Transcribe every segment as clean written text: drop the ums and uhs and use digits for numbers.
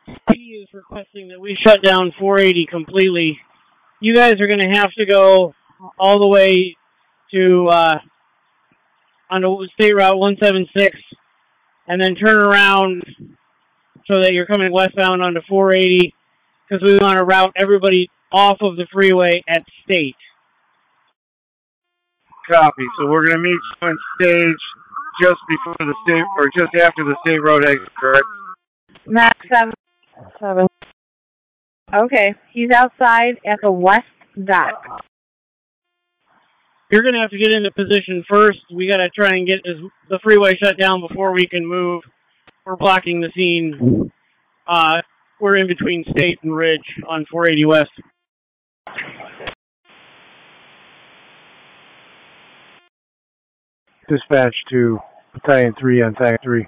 He is requesting that we shut down 480 completely. You guys are going to have to go all the way to on State Route 176 and then turn around so that you're coming westbound onto 480 because we want to route everybody off of the freeway at State. Copy. So we're going to meet you in stage just before the state, or just after the state road exit, correct? Max 7. Okay, he's outside at the west dock. You're going to have to get into position first. We got to try and get the freeway shut down before we can move. We're blocking the scene. We're in between State and Ridge on 480 West. Dispatch to Battalion 3 on Tag 3.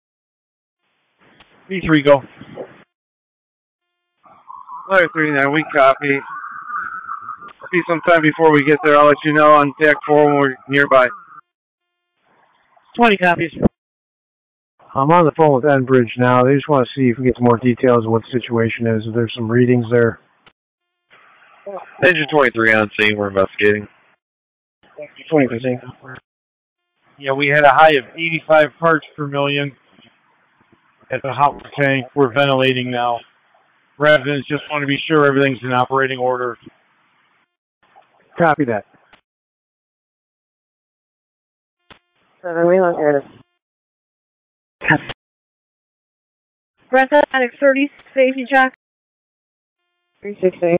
B3, go. Letter 39, we copy. See sometime before we get there. I'll let you know on Tag 4 when we're nearby. 20 copies. I'm on the phone with Enbridge now. They just want to see if we get some more details of what the situation is. If there's some readings there. Engine 23 on scene. We're investigating. 20%. Yeah, we had a high of 85 parts per million at the hot water tank. We're ventilating now. Residents just want to be sure everything's in operating order. Copy that. 7, we look at it. Breath Atlantic 30, safety check. 368.